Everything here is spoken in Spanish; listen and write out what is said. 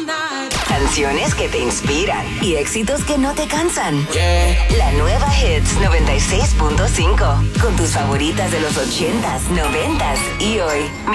Canciones que te inspiran y éxitos que no te cansan. La nueva Hits 96.5 con tus favoritas de los 80s, 90s y hoy.